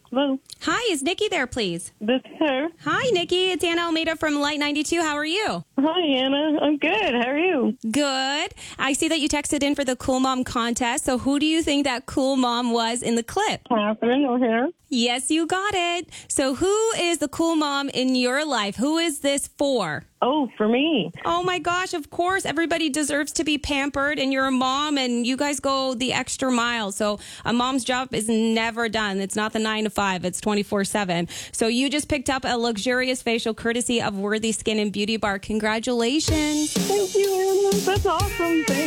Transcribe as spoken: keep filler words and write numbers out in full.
Hello. Hi, is Nikki there, please? This is her. Hi, Nikki. It's Anna Almeida from Light ninety-two. How are you? Hi, Anna. I'm good. How are you? Good. I see that you texted in for the Cool Mom contest. So who do you think that cool mom was in the clip? Catherine O'Hare. Yes, you got it. So who is the cool mom in your life? Who is this for? Oh, for me. Oh my gosh, of course. Everybody deserves to be pampered, and you're a mom, and you guys go the extra mile. So a mom's job is never done. It's not the nine to five. It's twenty-four seven. So you just picked up a luxurious facial courtesy of Worthy Skin and Beauty Bar. Congratulations. Thank you, Anna. That's awesome. Thanks.